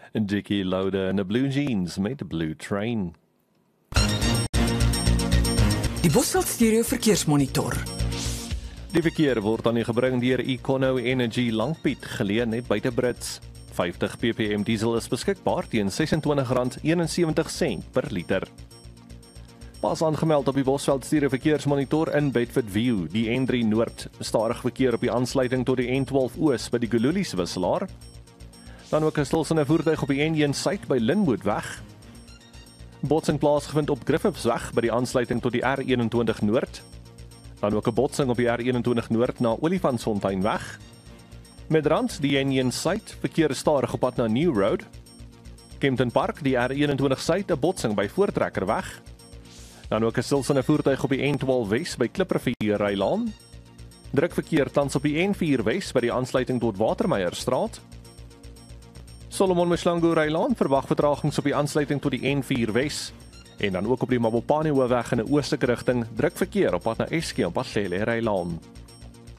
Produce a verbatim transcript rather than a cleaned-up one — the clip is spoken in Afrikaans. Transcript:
Dickie Louder in de blue jeans met de blue train. Die Bosveld Stereo Verkeersmonitor. Die verkeer word aan u gebring deur Econo Energy Langpiet, geleë net buite Brits. vyftig ppm diesel is beskikbaar teen ses en twintig rand eenensewentig sent per liter. Pas aangemeld op die Bosveld Stereo Verkeersmonitor in Bedford View, die N drie Noord, stadig verkeer op die aansluiting tot die N twaalf Oos by die Gululies wisselaar. Dan ook 'n stilstaande voertuig op die N een Suid by Linwoodweg. Botsing plaasgevind op Griffithsweg by die aansluiting tot die R eenentwintig Noord. Dan ook 'n botsing op die R eenentwintig Noord na Olifantsfonteinweg. Midrand, die N een Suid, verkeer stadig op pad na New Road. Kempton Park, die R eenentwintig Suid, 'n botsing by Voortrekkerweg. Dan ook 'n stilstaande voertuig op die N twaalf Wes by Kliprivier Rylaan. Druk verkeer tans op die N vier Wes by die aansluiting tot Watermeierstraat. Solomon Mshlangu Rylaan verwag vertragings op die aansluiting tot die N vier Wes. En dan ook op die Mabopane Hoofweg in 'n oostelike rigting, druk verkeer op pad na Eskie op Patlele Rylaan.